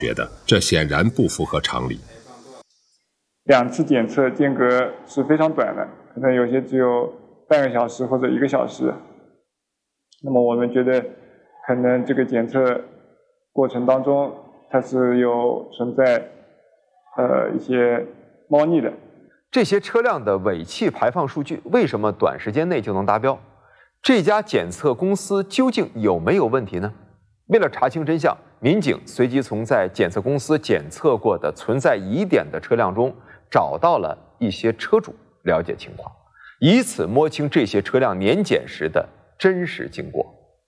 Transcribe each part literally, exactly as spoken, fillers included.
觉得这显然不符合常理。 两次检测间隔是非常短的，可能有些只有半个小时或者一个小时。那么我们觉得可能这个检测过程当中它是有存在呃一些猫腻的。 这些车辆的尾气排放数据为什么短时间内就能达标？这家检测公司究竟有没有问题呢？为了查清真相，民警随即从在检测公司检测过的存在疑点的车辆中找到了一些车主，了解情况，以此摸清这些车辆年检时的真实经过。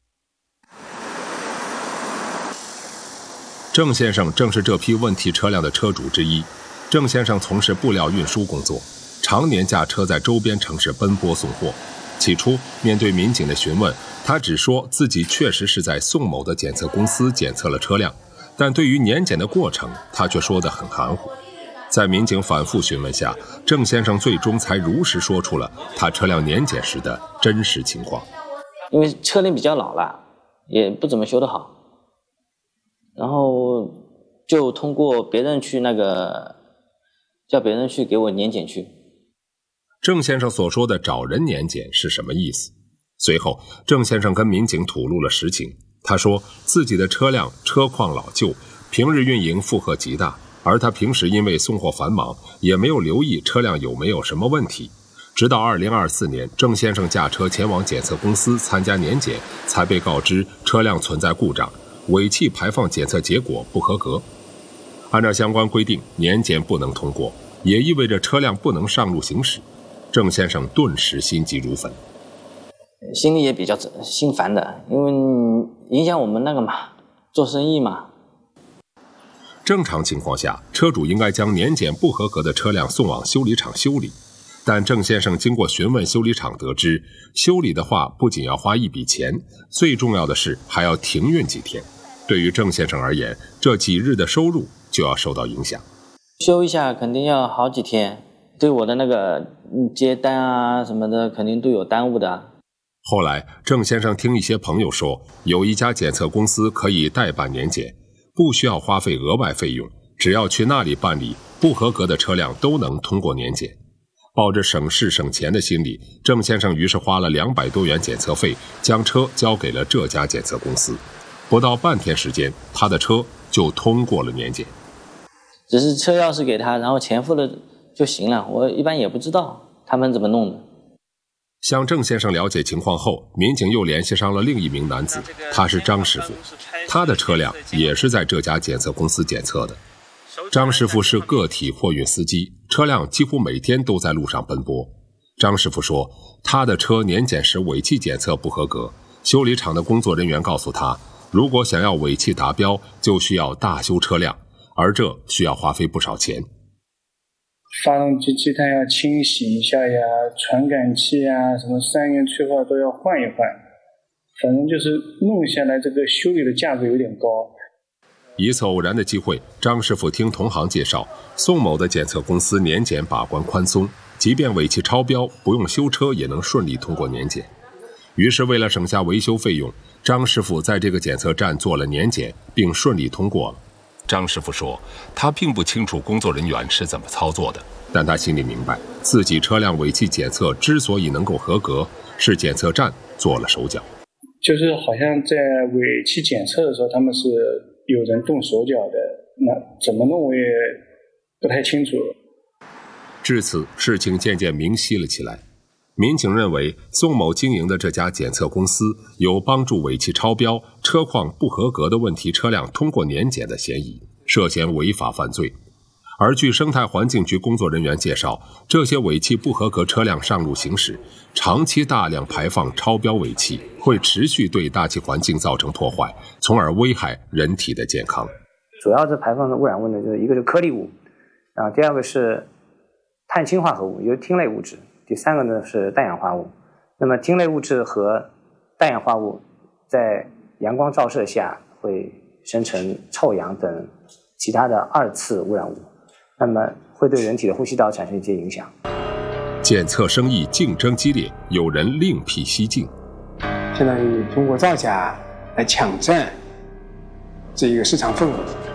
郑先生正是这批问题车辆的车主之一。郑先生从事布料运输工作，常年驾车在周边城市奔波送货。起初面对民警的询问，他只说自己确实是在宋某的检测公司检测了车辆，但对于年检的过程，他却说得很含糊。在民警反复询问下，郑先生最终才如实说出了他车辆年检时的真实情况。 因为车龄比较老了，也不怎么修得好，然后就通过别人去那个叫别人去给我年检去。 郑先生所说的找人年检是什么意思？随后郑先生跟民警吐露了实情。他说自己的车辆车况老旧，平日运营负荷极大，而他平时因为送货繁忙，也没有留意车辆有没有什么问题。直到二零二四年，郑先生驾车前往检测公司参加年检，才被告知车辆存在故障，尾气排放检测结果不合格。按照相关规定，年检不能通过，也意味着车辆不能上路行驶。郑先生顿时心急如焚， 心里也比较心烦的，因为影响我们那个嘛，做生意嘛。 正常情况下，车主应该将年检不合格的车辆送往修理厂修理，但郑先生经过询问修理厂得知，修理的话不仅要花一笔钱，最重要的是还要停运几天。对于郑先生而言，这几日的收入就要受到影响。 修一下肯定要好几天，对我的那个接单啊什么的肯定都有耽误的。 后来郑先生听一些朋友说，有一家检测公司可以代办年检，不需要花费额外费用，只要去那里办理，不合格的车辆都能通过年检。抱着省事省钱的心理，郑先生于是花了两百多元检测费，将车交给了这家检测公司。不到半天时间，他的车就通过了年检。 只是车钥匙给他，然后钱付了就行了，我一般也不知道他们怎么弄的。 向郑先生了解情况后，民警又联系上了另一名男子，他是张师傅，他的车辆也是在这家检测公司检测的。张师傅是个体货运司机，车辆几乎每天都在路上奔波。张师傅说，他的车年检时尾气检测不合格，修理厂的工作人员告诉他，如果想要尾气达标，就需要大修车辆，而这需要花费不少钱。 发动机积碳要清洗一下呀，传感器呀，什么三元催化都要换一换，反正就是弄下来这个修理的价格有点高。 一次偶然的机会，张师傅听同行介绍，宋某的检测公司年检把关宽松，即便尾气超标，不用修车也能顺利通过年检。于是为了省下维修费用，张师傅在这个检测站做了年检，并顺利通过了。张师傅说，他并不清楚工作人员是怎么操作的，但他心里明白，自己车辆尾气检测之所以能够合格，是检测站做了手脚。 就是好像在尾气检测的时候，他们是有人动手脚的，那怎么弄我也不太清楚。 至此，事情渐渐明晰了起来。民警认为，宋某经营的这家检测公司有帮助尾气超标、车况不合格的问题车辆通过年检的嫌疑，涉嫌违法犯罪。而据生态环境局工作人员介绍，这些尾气不合格车辆上路行驶，长期大量排放超标尾气，会持续对大气环境造成破坏，从而危害人体的健康。 主要这排放的污染物呢，就是一个是颗粒物，然后第二个是碳氢化合物，也就是烃类物质，第三个呢是氮氧化物。那么烃类物质和氮氧化物在阳光照射下会生成臭氧等其他的二次污染物，那么会对人体的呼吸道产生一些影响。 检测生意竞争激烈，有人另辟蹊径， 相当于通过造假来抢占这一个市场份额。